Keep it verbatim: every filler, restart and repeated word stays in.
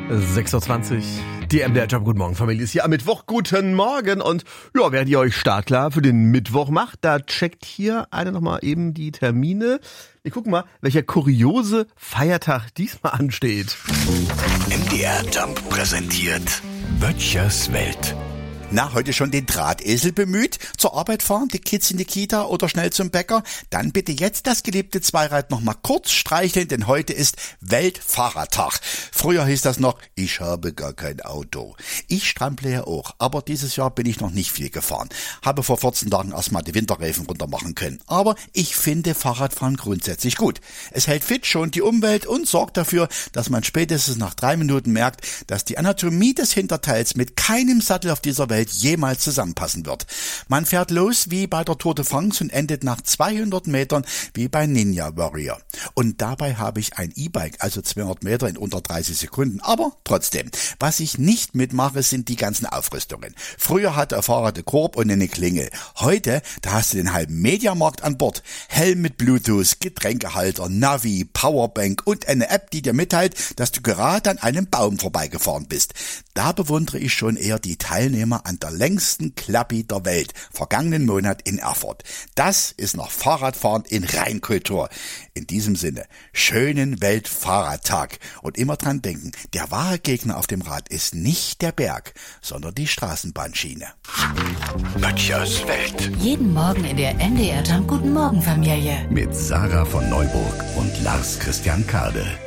sechs Uhr zwanzig, die M D R Job. Guten Morgen, Familie ist hier am Mittwoch. Guten Morgen. Und ja, während ihr euch startklar für den Mittwoch macht, da checkt hier einer nochmal eben die Termine. Wir gucken mal, welcher kuriose Feiertag diesmal ansteht. M D R Jump präsentiert Böttchers Welt. Na, heute schon den Drahtesel bemüht? Zur Arbeit fahren, die Kids in die Kita oder schnell zum Bäcker? Dann bitte jetzt das geliebte Zweirad noch mal kurz streicheln, denn heute ist Weltfahrradtag. Früher hieß das noch, ich habe gar kein Auto. Ich strample ja auch, aber dieses Jahr bin ich noch nicht viel gefahren. Habe vor vierzehn Tagen erstmal die Winterreifen runter machen können. Aber ich finde Fahrradfahren grundsätzlich gut. Es hält fit, schont die Umwelt und sorgt dafür, dass man spätestens nach drei Minuten merkt, dass die Anatomie des Hinterteils mit keinem Sattel auf dieser Welt jemals zusammenpassen wird. Man fährt los wie bei der Tour de France und endet nach zweihundert Metern wie bei Ninja Warrior. Und dabei habe ich ein E-Bike, also zweihundert Meter in unter dreißig Sekunden. Aber trotzdem, was ich nicht mitmache, sind die ganzen Aufrüstungen. Früher hatte ein Fahrrad einen Korb und eine Klingel. Heute, da hast du den halben Mediamarkt an Bord. Helm mit Bluetooth, Getränkehalter, Navi, Powerbank und eine App, die dir mitteilt, dass du gerade an einem Baum vorbeigefahren bist. Da bewundere ich schon eher die Teilnehmer an der längsten Klappi der Welt, vergangenen Monat in Erfurt. Das ist noch Fahrradfahren in Reinkultur. In diesem Sinne, schönen Weltfahrradtag und immer dran denken, der wahre Gegner auf dem Rad ist nicht der Berg, sondern die Straßenbahnschiene. Böttchers Welt. Jeden Morgen in der M D R Jump Guten Morgen Familie. Mit Sarah von Neuburg und Lars Christian Kade.